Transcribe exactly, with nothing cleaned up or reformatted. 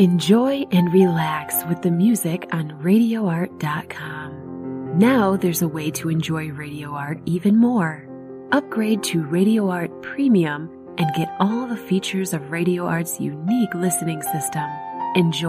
Enjoy and relax with the music on radio art dot com. Now there's a way to enjoy Radio Art even more. Upgrade to Radio Art Premium and get all the features of Radio Art's unique listening system. Enjoy